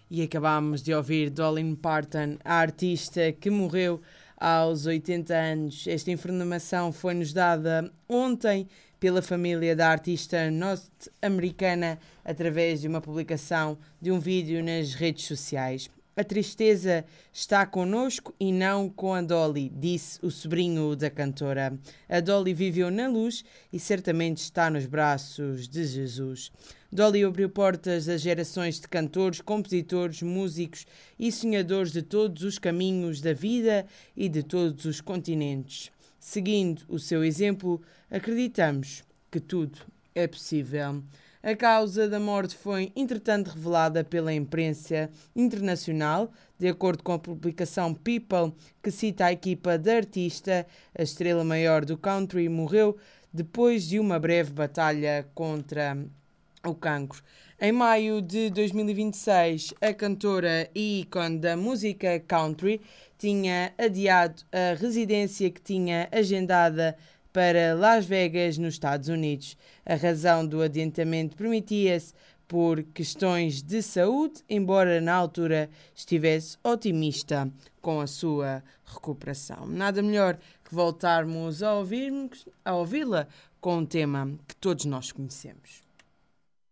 E acabámos de ouvir Dolly Parton, a artista que morreu aos 80 anos. Esta informação foi-nos dada ontem pela família da artista norte-americana através de uma publicação de um vídeo nas redes sociais. A tristeza está connosco e não com a Dolly, disse o sobrinho da cantora. A Dolly viveu na luz e certamente está nos braços de Jesus. Dolly abriu portas a gerações de cantores, compositores, músicos e sonhadores de todos os caminhos da vida e de todos os continentes. Seguindo o seu exemplo, acreditamos que tudo é possível. A causa da morte foi, entretanto, revelada pela imprensa internacional. De acordo com a publicação People, que cita a equipa da artista, a estrela maior do country morreu depois de uma breve batalha contra o cancro. Em maio de 2026, a cantora e ícone da música country tinha adiado a residência que tinha agendada para Las Vegas, nos Estados Unidos. A razão do adiantamento permitia-se por questões de saúde, embora na altura estivesse otimista com a sua recuperação. Nada melhor que voltarmos a ouvi-la com um tema que todos nós conhecemos.